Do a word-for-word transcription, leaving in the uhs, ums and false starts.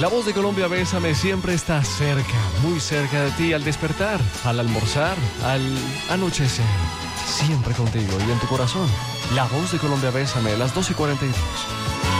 La voz de Colombia Bésame siempre está cerca, muy cerca de ti al despertar, al almorzar, al anochecer. Siempre contigo y en tu corazón. La voz de Colombia Bésame, las dos y cuarenta y dos.